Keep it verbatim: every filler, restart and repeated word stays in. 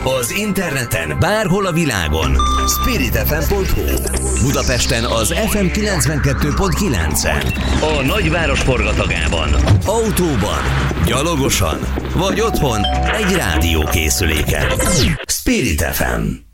Az interneten bárhol a világon. spirit ef em pont hu. Budapesten az ef em kilencvenkettő pont kilencen. A nagyváros forgatagában. Autóban, gyalogosan vagy otthon egy rádiókészüléken. Spirit ef em.